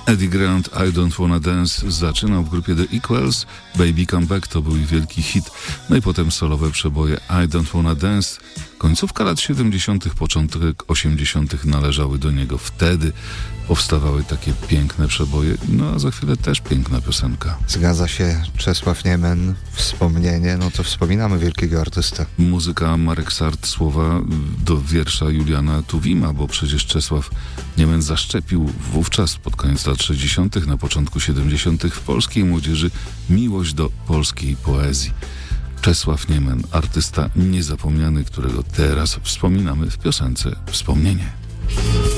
Eddie Grant, I Don't Wanna Dance zaczynał w grupie The Equals, Baby Come Back to był ich wielki hit, no i potem solowe przeboje I Don't Wanna Dance. Końcówka lat 70., początek 80. należały do niego. Wtedy powstawały takie piękne przeboje, no a za chwilę też piękna piosenka. Zgadza się, Czesław Niemen, wspomnienie, no to wspominamy wielkiego artystę. Muzyka Marek Sart, słowa do wiersza Juliana Tuwima, bo przecież Czesław Niemen zaszczepił wówczas pod koniec lat 60., na początku 70. w polskiej młodzieży miłość do polskiej poezji. Czesław Niemen, artysta niezapomniany, którego teraz wspominamy w piosence Wspomnienie.